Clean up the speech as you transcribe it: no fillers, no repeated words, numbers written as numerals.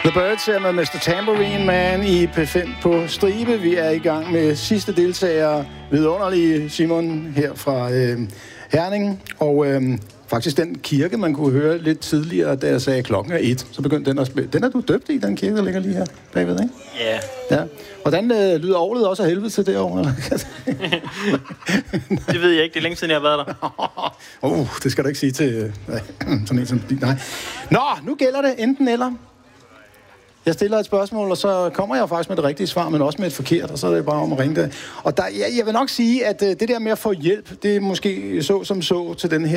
The Birds er med Mr. Tambourine Man i P5 på stribe. Vi er i gang med sidste deltager, vidunderlige Simon her fra Herning. Og faktisk den kirke, man kunne høre lidt tidligere, da jeg sagde klokken er 1, så begyndte den at spille. Den er du døbt i, den kirke, der ligger lige her bagved, ikke? Yeah. Ja. Hvordan lyder orglet også af helvede til derovre? Eller? Det ved jeg ikke, det er længe siden, jeg har været der. Det skal du ikke sige til sådan en som din. Nej. Nå, nu gælder det enten eller. Jeg stiller et spørgsmål, og så kommer jeg faktisk med det rigtige svar, men også med et forkert, og så er det bare om at ringe det. Og jeg vil nok sige, at det der med at få hjælp, det er måske så til den her